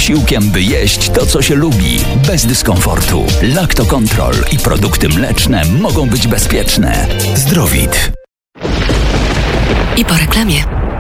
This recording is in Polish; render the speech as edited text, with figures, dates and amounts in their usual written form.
posiłkiem, by jeść to, co się lubi, bez dyskomfortu. Lactocontrol i produkty mleczne mogą być bezpieczne. Zdrowit. I po reklamie.